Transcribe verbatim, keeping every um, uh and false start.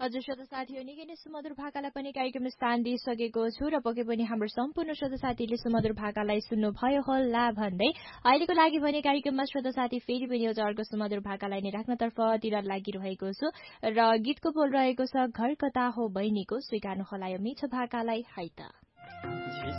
हजुर श्रोता साथीहरू निकै नै सुमधुर भाकालाई पनि कार्यक्रममा स्थान दिइसकेको छु र पक्कै पनि हाम्रो सम्पूर्ण श्रोता साथीले सुमधुर भाकालाई सुन्नुभयो होला भन्दै अहिलेको लागि भने कार्यक्रममा श्रोता साथी फेरि पनि एउटा अर्को सुमधुर भाकालाई नै राख्नतर्फतिर लागिरहेको छु र गीतको बोल रहेको छ घर कता हो बहिनीको, स्वीकार्नु होला यो मिठो भाकालाई। है त